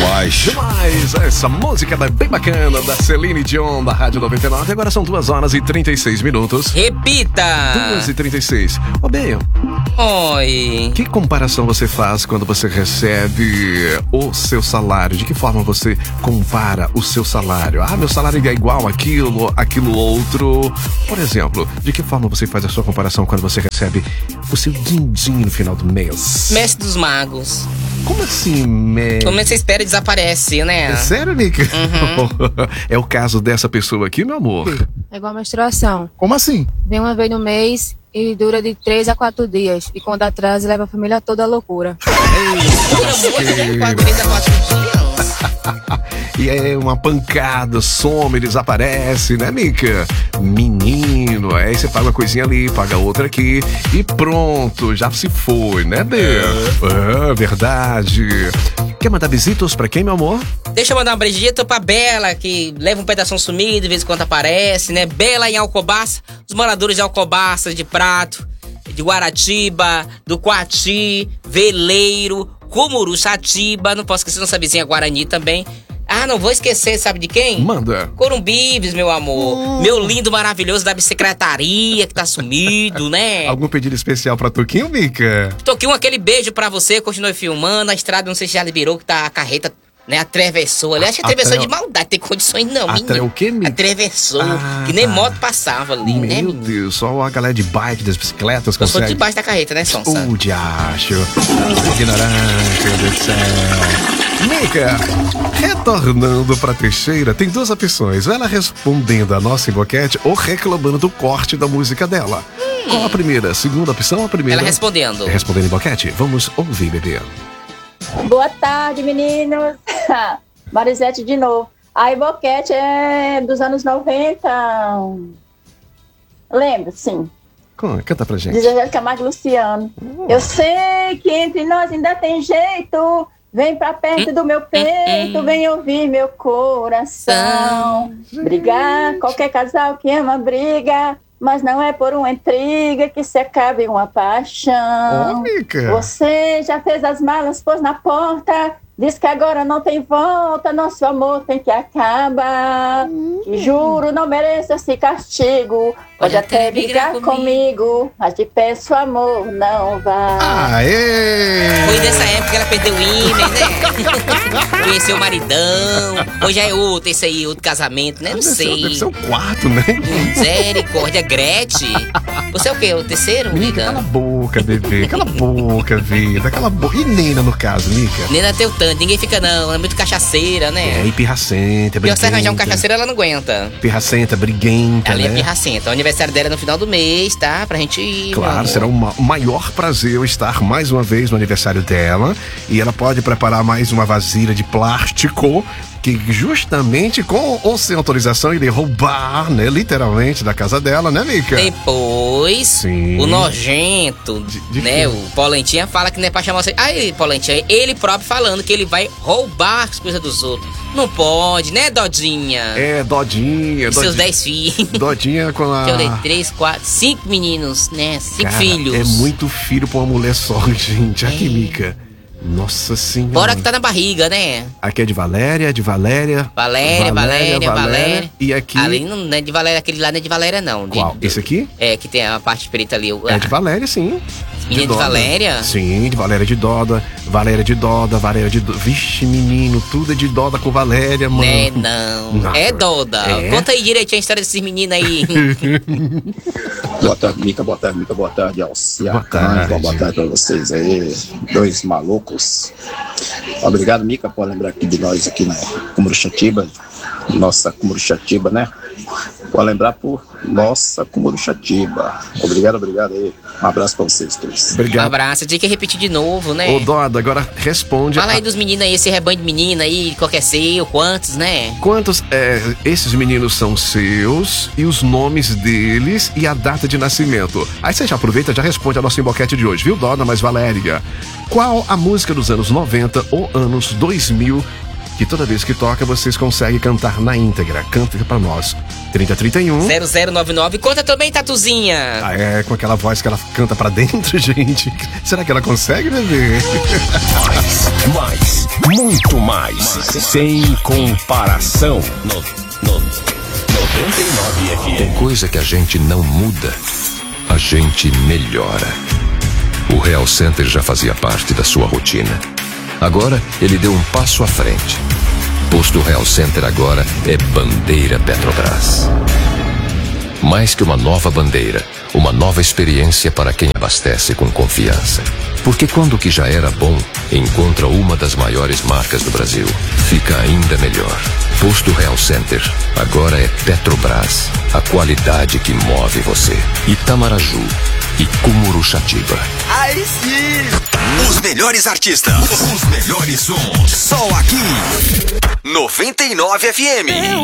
Demais! Essa música é bem bacana, da Celine Dion, da Rádio 99. Agora são 2h36. Repita! 2h36. Ô, Bea. Oi. Que comparação você faz quando você recebe o seu salário? De que forma você compara o seu salário? Ah, meu salário é igual aquilo outro. Por exemplo, de que forma você faz a sua comparação quando você recebe o seu din-din no final do mês? Mestre dos magos. Como assim, Como você espera, desaparece, né? É sério, Nica? Uhum. É o caso dessa pessoa aqui, meu amor? É igual a menstruação. Como assim? Vem uma vez no mês e dura de 3 a 4 dias. E quando atrasa, leva a família toda à loucura. E é uma pancada, some, desaparece, né, Mica? Menino, aí você paga uma coisinha ali, paga outra aqui e pronto, já se foi, né, Bê? Verdade. Quer mandar visitas pra quem, meu amor? Deixa eu mandar um beijito pra Bela, que leva um pedação sumido, de vez em quando aparece, né? Bela em Alcobaça, os moradores de Alcobaça, de Prato, de Guaratiba, do Coati, Veleiro, Cumuruxatiba, não posso esquecer nossa vizinha Guarani também. Ah, não vou esquecer, sabe de quem? Manda. Corumbives, meu amor. Meu lindo, maravilhoso da bicicletaria que tá sumido, né? Algum pedido especial pra Toquinho, Mica? Toquinho, aquele beijo pra você, continue filmando. A estrada, não sei se já liberou, que tá a carreta, né? Atravessou. Aliás, atravessou de maldade, tem condições não, menino. O quê, Mica? Atravessou, que nem moto passava ali, né, Meu menino? Deus, só a galera de bike, das bicicletas Eu consegue. sou debaixo da carreta, né, Sonsa? Diacho. Ignorante, meu Deus do céu. Mica, retornando pra Teixeira, tem duas opções. Ela respondendo a nossa enquete ou reclamando do corte da música dela. Qual a primeira? Segunda opção, a primeira? Ela respondendo. Respondendo em boquete? Vamos ouvir, bebê. Boa tarde, meninos. Marisete de novo. A Iboquete é dos anos 90. Lembro, sim. Canta pra gente. Diz Angélica Camargo e Luciano. Eu sei que entre nós ainda tem jeito. Vem pra perto do meu peito, vem ouvir meu coração. Brigar, qualquer casal que ama briga, mas não é por uma intriga que se acabe uma paixão. Mica. Você já fez as malas, pôs na porta, diz que agora não tem volta, nosso amor tem que acabar. Que juro, não mereço esse castigo. Pode até brigar comigo, mas te peço amor, não vá. Aê! Foi nessa época que ela perdeu o ímã, né? Conheceu o maridão. Hoje é outro, esse aí, outro casamento, né? Não sei. Deve ser o quarto, né? Misericórdia, Gretchen. Você é o quê? O terceiro? Mica, cala a boca, bebê. Cala a boca, vida. Cala a boca. E Nena, no caso, Mica? Nena tem o tanto, ninguém fica não. Ela é muito cachaceira, né? É, e pirracenta, Pior que se arranjar um briguenta. cachaceiro, ela não aguenta. Pirracenta, briguenta, Ela é né? pirracenta. O aniversário dela é no final do mês, tá? Pra gente ir. Claro, será o maior prazer eu estar mais uma vez no aniversário dela. E ela pode preparar mais uma vasilha de plástico que justamente com ou sem autorização ele roubar, né? Literalmente da casa dela, né, Mica? Depois, Sim. o nojento, né? O Polentinha fala que não é pra chamar você. Aí, Polentinha, ele próprio falando que ele vai roubar as coisas dos outros. Não pode, né, Dodinha? É, Dodinha. E seus 10 filhos. Dodinha com a... Eu dei 3, 4, 5 meninos, né? 5 Cara, filhos. é muito filho pra uma mulher só, gente. Aqui, Mica. Nossa senhora. Bora que tá na barriga, né? Aqui é de Valéria. Valéria. E aqui... Ali não é de Valéria, aquele lá não é de Valéria, não. Qual? Esse aqui? É, que tem a parte preta ali. É de Valéria, sim. Menina de Valéria? Sim, de Valéria de Doda. Valéria de Doda. Vixe, menino, tudo é de Doda com Valéria, mano. Né, não. É Doda. É? Conta aí direitinho a história desses meninos aí. Boa tarde, Mica. Boa tarde, Mica. Boa tarde, Alcia. Boa tarde. Boa tarde pra vocês aí. Dois malucos. Obrigado, Mica, por lembrar aqui de nós aqui na Cumuruxatiba. Nossa Cumuruxatiba, né? Por lembrar por nossa Cumuruxatiba. Obrigado aí. Um abraço pra vocês todos. Um Obrigado. abraço. Tinha que repetir de novo, né? Ô, Doda, agora responde. Fala aí dos meninos aí, esse rebanho de menina aí, qual que é seu, quantos, né? Quantos esses meninos são seus e os nomes deles e a data de nascimento? Aí você já aproveita e já responde a nossa emboquete de hoje, viu, Doda? Mas Valéria, qual a música dos anos 90 ou anos 2000 que toda vez que toca vocês conseguem cantar na íntegra? Canta pra nós. 3031 0099. Conta também, Tatuzinha. Ah, é, com aquela voz que ela canta pra dentro, gente. Será que ela consegue, bebê? Mais Muito mais. Sem comparação. 99 FM. Tem coisa que a gente não muda, a gente melhora. O Real Center já fazia parte da sua rotina. Agora ele deu um passo à frente. Posto Real Center agora é bandeira Petrobras. Mais que uma nova bandeira, uma nova experiência para quem abastece com confiança. Porque quando o que já era bom encontra uma das maiores marcas do Brasil, fica ainda melhor. Posto Real Center agora é Petrobras, a qualidade que move você. Itamaraju e Cumuruxatiba. Aí sim! Os melhores artistas, os melhores sons, só aqui 99 FM.